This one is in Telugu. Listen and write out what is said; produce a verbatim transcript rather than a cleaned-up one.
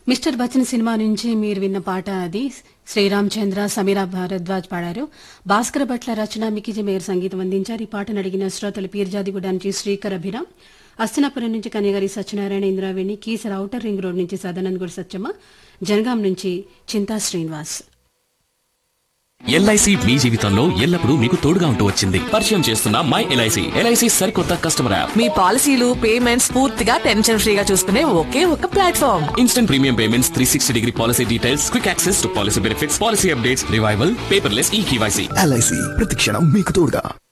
మిస్టర్ బచ్చన్ సినిమా నుంచి మీరు విన్న పాట అది. శ్రీరామ్ చంద్ర, సమీరా భారద్వాజ్ పాడారు. భాస్కర భట్ల రచన, మికిజి మేయర్ సంగీతం అందించారు. ఈ పాటను అడిగిన శ్రోతలు పీర్జాదిగూడ నుంచి శ్రీకర్ అభిరామ్, అస్తినాపురం నుంచి కన్యగారి Satyanarayana, Indraveni, Keesara outer ring road నుంచి సదానందగూడ సత్యమ్మ, జనగాం నుంచి చింతా శ్రీనివాస్. ఎల్ఐసి మీ జీవితంలో ఎల్లప్పుడూ మీకు తోడుగా ఉంటూ వచ్చింది. పరిచయం చేస్తున్న మై ఎల్ఐసి. ఎల్ఐసి సరికొత్త కస్టమర్ యాప్. మీ పాలసీలు పేమెంట్స్ పూర్తిగా టెన్షన్ ఫ్రీగా చూసుకునే ఒకే ఒక platform. Instant premium payments, three sixty degree policy details, quick access to policy benefits, policy updates, revival, paperless ఈ కేవైసీ. ఎల్ఐసి ప్రతి క్షణం మీకు తోడుగా.